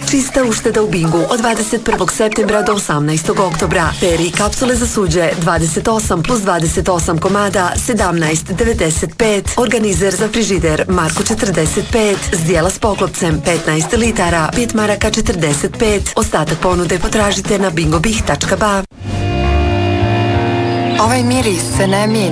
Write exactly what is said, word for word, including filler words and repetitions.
Čista ušteda u Bingu od dvadeset prvog septembra do osamnaestog oktobra. Peri kapsule za suđe dvadeset osam plus dvadeset osam komada sedamnaest devedeset pet. Organizer za frižider Marko četrdeset pet. Zdjela s poklopcem petnaest litara, pet maraka četrdeset pet. Ostatak ponude potražite na bingobih tačka ba. Ovaj miris se ne mijenja.